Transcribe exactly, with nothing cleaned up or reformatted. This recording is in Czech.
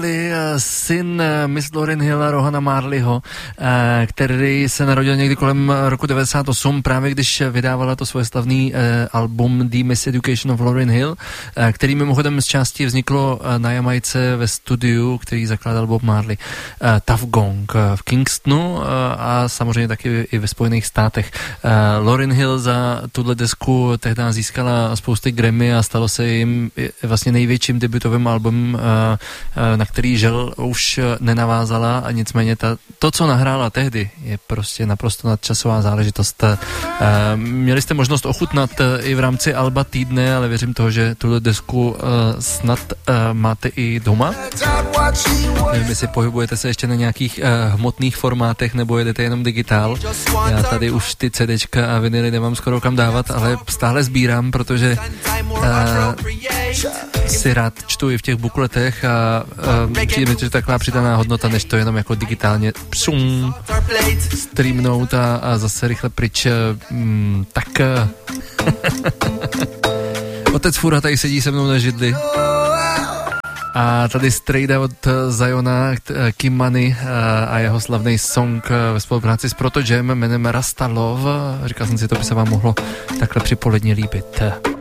Marley, syn Miss Lauryn Hill a Rohana Marleyho, který se narodil někdy kolem roku devadesát osm, právě když vydávala to svoje slavný album The Miseducation of Lauryn Hill, který mimochodem z části vzniklo na Jamajce ve studiu, který zakládal Bob Marley, Tuff Gong v Kingstonu a samozřejmě taky i ve Spojených státech. Lauryn Hill za tuhle desku tehdy získala spousty Grammy a stalo se jim vlastně největším debutovým album, na který žel už nenavázala, a nicméně ta, to, co nahrála tehdy, je prostě naprosto nadčasová záležitost. Měli jste možnost ochutnat i v rámci alba týdne, ale věřím toho, že tuhle desku snad máte i doma. Nevím, jestli pohybujete se ještě na nějakých hmotných formátech nebo jedete jenom digitál. Já tady už ty CDčka a vinily nemám skoro kam dávat, ale stále sbírám, protože uh, si rád čtu i v těch bukletech a uh, přijde mi to taková přidaná hodnota, než to jenom jako digitálně psum, streamnout a, a zase rychle pryč. Um, tak otec Fura tady sedí se mnou na židli. A tady strejda od Ziona, Kim Money a jeho slavný song ve spolupráci s Proto Jam jménem Rasta Love. Říkal jsem si, to by se vám mohlo takhle připoledně líbit.